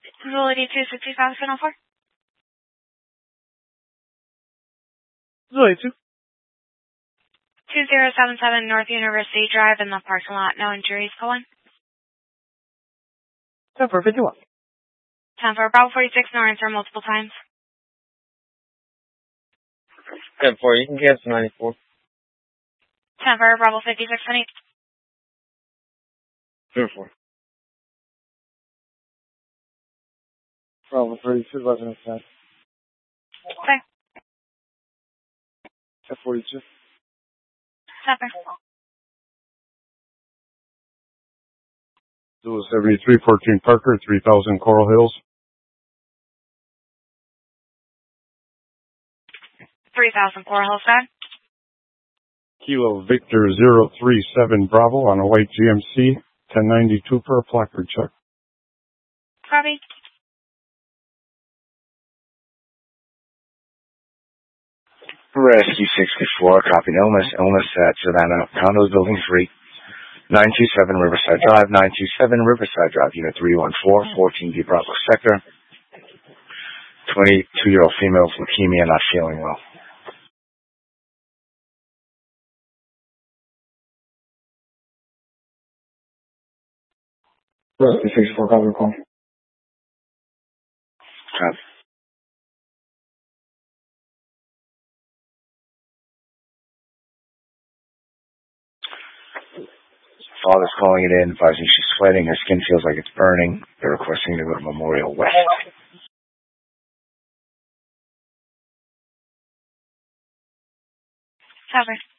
Facility 265, Signal 4. Facility 2. 2077 North University Drive in the parking lot. No injuries, go on. 10 for 51. 10 for Bravo 46, no answer multiple times. 10 for, you can cancel 94. 10 for Bravo 56, 20. 2 4. Bravo 32, wasn't it? Okay. 42. 10 Zulu 7314 Parker, 3000 Coral Hills. 3000 Coral Hills, side. Kilo Victor 037 Bravo on a white GMC, 1092 for a placard check. Copy. Rescue 64, copy. Illness at Savannah, Condos Building 3, 927 Riverside Drive, 927 Riverside Drive, Unit 314, 14D Bravo Sector. 22-year-old female with leukemia, not feeling well. Rescue 64, copy, call. Copy. Father's calling it in, advising she's sweating, her skin feels like it's burning. They're requesting to go to Memorial West. Cover.